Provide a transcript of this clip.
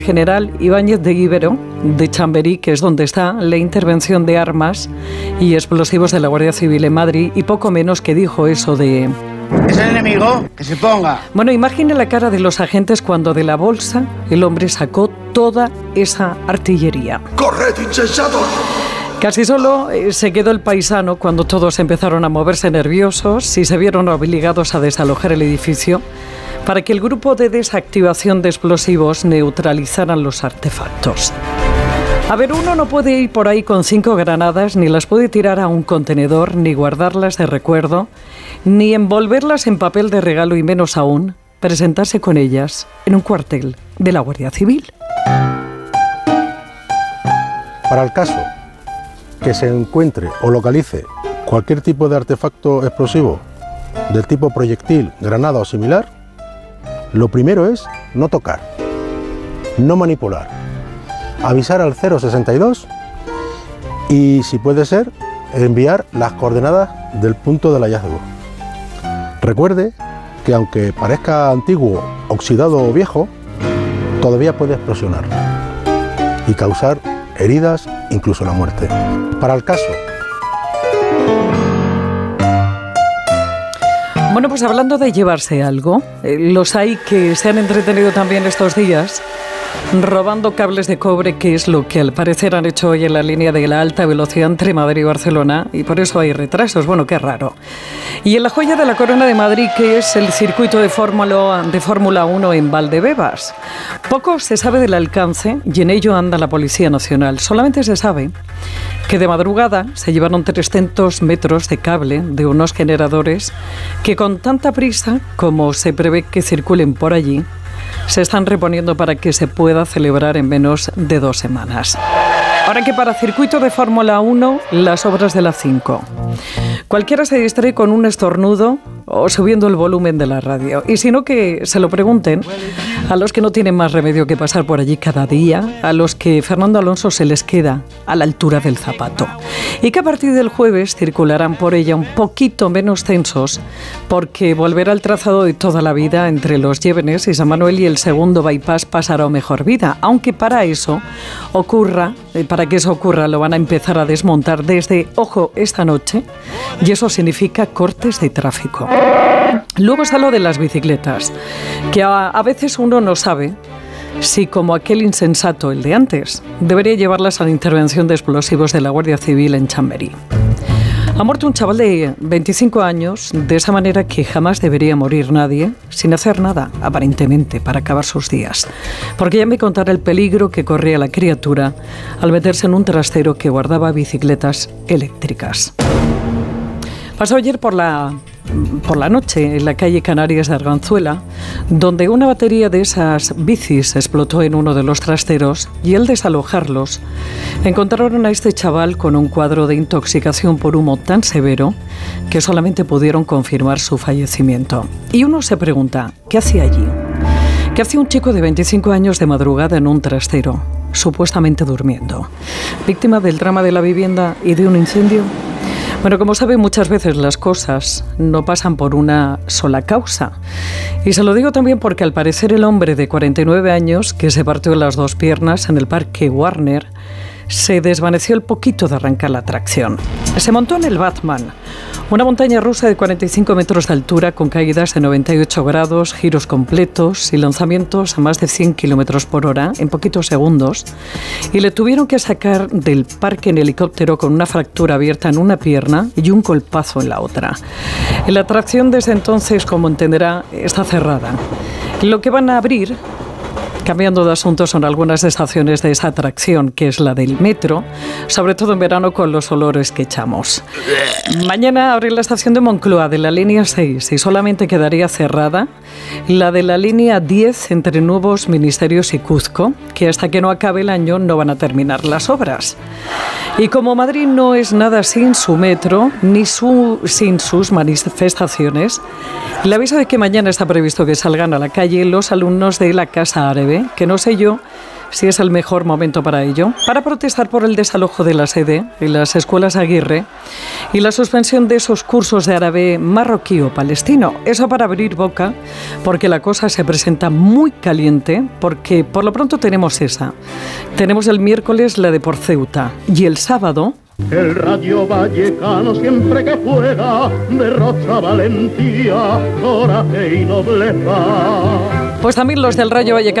General Ibáñez de Íbero, de Chamberí, que es donde está la intervención de armas y explosivos de la Guardia Civil en Madrid, y poco menos que dijo eso de... ¿Es el enemigo? ¡Que se ponga! Bueno, imagine la cara de los agentes cuando de la bolsa el hombre sacó toda esa artillería. ¡Corred, insensatos! Casi solo se quedó el paisano cuando todos empezaron a moverse nerviosos y se vieron obligados a desalojar el edificio para que el grupo de desactivación de explosivos neutralizaran los artefactos. A ver, uno no puede ir por ahí con 5 granadas, ni las puede tirar a un contenedor, ni guardarlas de recuerdo, ni envolverlas en papel de regalo y menos aún presentarse con ellas en un cuartel de la Guardia Civil. Para el caso que se encuentre o localice cualquier tipo de artefacto explosivo del tipo proyectil, granada o similar, lo primero es no tocar, no manipular, avisar al 062 y, si puede ser, enviar las coordenadas del punto del hallazgo. Recuerde que, aunque parezca antiguo, oxidado o viejo, todavía puede explosionar y causar heridas, incluso la muerte. Para el caso... Bueno, pues hablando de llevarse algo, los hay que se han entretenido también estos días robando cables de cobre, que es lo que al parecer han hecho hoy en la línea de la alta velocidad entre Madrid y Barcelona, y por eso hay retrasos. Bueno, qué raro. Y en la joya de la corona de Madrid, que es el circuito de Fórmula 1 en Valdebebas. Poco se sabe del alcance y en ello anda la Policía Nacional. Solamente se sabe que de madrugada se llevaron 300 metros de cable de unos generadores que, con tanta prisa como se prevé que circulen por allí, se están reponiendo para que se pueda celebrar en menos de 2 semanas. Ahora que para circuito de Fórmula 1, las obras de la 5. Cualquiera se distrae con un estornudo o subiendo el volumen de la radio. Y si no, que se lo pregunten a los que no tienen más remedio que pasar por allí cada día, a los que Fernando Alonso se les queda a la altura del zapato. Y que a partir del jueves circularán por ella un poquito menos tensos, porque volverá al trazado de toda la vida entre los Llévenes y San Manuel, y el segundo bypass pasará a mejor vida. Aunque para que eso ocurra, lo van a empezar a desmontar desde, ojo, esta noche, y eso significa cortes de tráfico. Luego está lo de las bicicletas, que a veces uno no sabe si, como aquel insensato, el de antes, debería llevarlas a la intervención de explosivos de la Guardia Civil en Chamberí. Ha muerto un chaval de 25 años, de esa manera que jamás debería morir nadie, sin hacer nada, aparentemente, para acabar sus días. Porque ya me contará el peligro que corría la criatura al meterse en un trastero que guardaba bicicletas eléctricas. Pasó ayer por la noche en la calle Canarias de Arganzuela, donde una batería de esas bicis explotó en uno de los trasteros, y al desalojarlos encontraron a este chaval con un cuadro de intoxicación por humo tan severo que solamente pudieron confirmar su fallecimiento. Y uno se pregunta, ¿qué hacía allí? ¿Qué hacía un chico de 25 años de madrugada en un trastero, supuestamente durmiendo? ¿Víctima del drama de la vivienda y de un incendio? Bueno, como saben, muchas veces las cosas no pasan por una sola causa. Y se lo digo también porque, al parecer, el hombre de 49 años que se partió las 2 piernas en el Parque Warner se desvaneció el poquito de arrancar la atracción. Se montó en el Batman, una montaña rusa de 45 metros de altura con caídas de 98 grados, giros completos y lanzamientos a más de 100 kilómetros por hora en poquitos segundos, y le tuvieron que sacar del parque en helicóptero con una fractura abierta en una pierna y un golpazo en la otra. La atracción desde entonces, como entenderá, está cerrada. Lo que van a abrir, cambiando de asunto, son algunas estaciones de esa atracción, que es la del metro, sobre todo en verano con los olores que echamos. Mañana abre la estación de Moncloa de la línea 6 y solamente quedaría cerrada la de la línea 10 entre Nuevos Ministerios y Cuzco, que hasta que no acabe el año no van a terminar las obras. Y como Madrid no es nada sin su metro, ni sin sus manifestaciones, le aviso de que mañana está previsto que salgan a la calle los alumnos de la Casa Árabe, que no sé yo si es el mejor momento para ello, para protestar por el desalojo de la sede en las escuelas Aguirre y la suspensión de esos cursos de árabe marroquí o palestino. Eso para abrir boca, porque la cosa se presenta muy caliente, porque por lo pronto tenemos esa. Tenemos el miércoles la de por Ceuta y el sábado... El Rayo Vallecano siempre que juega derrocha valentía, coraje y nobleza. Pues también los del Rayo Vallecano